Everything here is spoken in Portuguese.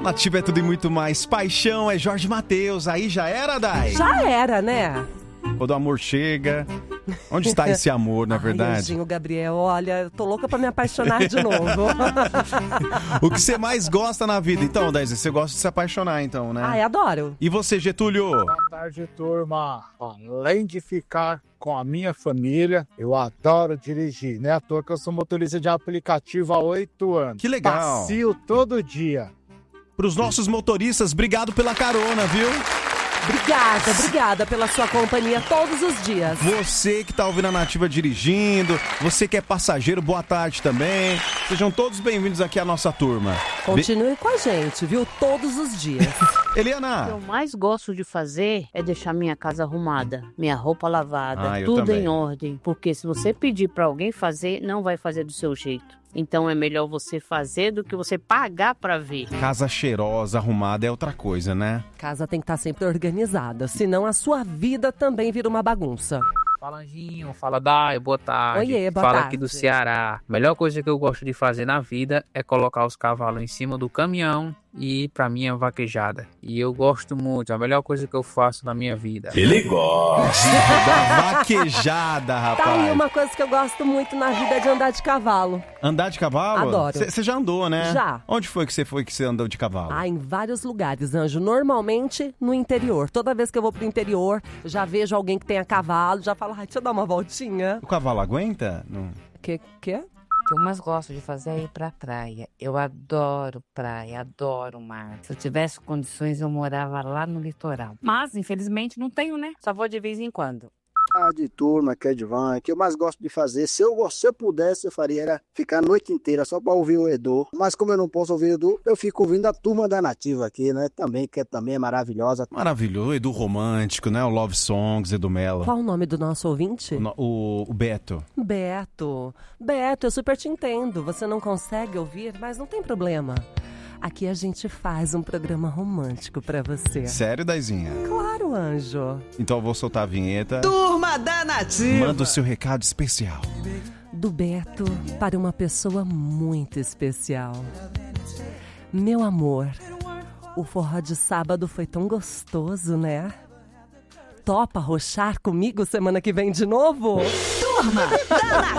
Nativa é tudo e muito mais. Paixão é Jorge Mateus. Aí já era, Dai? Já era, né? Quando o amor chega. Onde está esse amor, na verdade? Anjinho, Gabriel, olha, eu tô louca pra me apaixonar de novo. O que você mais gosta na vida? Então, Daisy, você gosta de se apaixonar, então, né? Ai, adoro. E você, Getúlio? Boa tarde, turma. Além de ficar com a minha família, eu adoro dirigir. Não é à toa que eu sou motorista de aplicativo há 8 anos. Que legal. Passeio todo dia. Para os nossos motoristas, obrigado pela carona, viu? Obrigada pela sua companhia todos os dias. Você que tá ouvindo a Nativa dirigindo, você que é passageiro, boa tarde também. Sejam todos bem-vindos aqui à nossa turma. Continue com a gente, viu? Todos os dias. Eliana. O que eu mais gosto de fazer é deixar minha casa arrumada, minha roupa lavada, eu tudo também. em ordem. Porque se você pedir pra alguém fazer, não vai fazer do seu jeito. Então é melhor você fazer do que você pagar pra ver. Casa cheirosa, arrumada é outra coisa, né? Casa tem que estar sempre organizada, senão a sua vida também vira uma bagunça. Fala, Anjinho. Fala, Dai. Boa tarde. Oiê, boa Fala tarde. aqui do Ceará. A melhor coisa que eu gosto de fazer na vida é colocar os cavalos em cima do caminhão e ir pra minha vaquejada. E eu gosto muito. A melhor coisa que eu faço na minha vida. Ele gosta da vaquejada, rapaz. Tá aí uma coisa que eu gosto muito na vida é de andar de cavalo. Andar de cavalo? Adoro. Você já andou, né? Já. Onde foi que você andou de cavalo? Ah, em vários lugares, Anjo. Normalmente no interior. Toda vez que eu vou pro interior, já vejo alguém que tenha cavalo, já falo, ai, deixa eu dar uma voltinha. O cavalo aguenta? Não. Que? O que eu mais gosto de fazer é ir pra praia. Eu adoro praia, adoro mar. Se eu tivesse condições, eu morava lá no litoral. Mas, infelizmente, não tenho, né? Só vou de vez em quando. De turma, que é de van, que eu mais gosto de fazer, se eu pudesse, eu faria era ficar a noite inteira só para ouvir o Edu, mas como eu não posso ouvir o Edu, eu fico ouvindo a turma da Nativa aqui, né, também, que também é maravilhosa. Maravilhoso, Edu Romântico, né, o Love Songs, Edu Mello. Qual o nome do nosso ouvinte? O Beto. Beto, eu super te entendo, você não consegue ouvir, mas não tem problema. Aqui a gente faz um programa romântico pra você. Sério, Daizinha? Claro, Anjo. Então eu vou soltar a vinheta. Turma da Nativa. Manda o seu recado especial. Do Beto para uma pessoa muito especial. Meu amor, o forró de sábado foi tão gostoso, né? Topa arrochar comigo semana que vem de novo? Turma da Nativa.